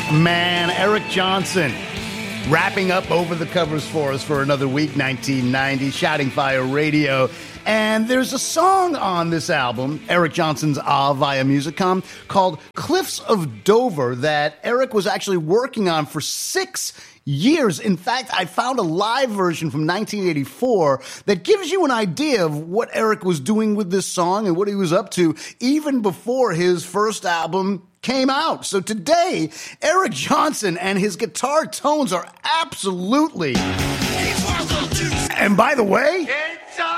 Man, Eric Johnson wrapping up Over the Covers for us for another week, 1990, Shouting Fire Radio. And there's a song on this album, Eric Johnson's via Musicom, called Cliffs of Dover that Eric was actually working on for 6 years. In fact, I found a live version from 1984 that gives you an idea of what Eric was doing with this song and what he was up to even before his first album came out. So today, Eric Johnson and his guitar tones are absolutely... And by the way...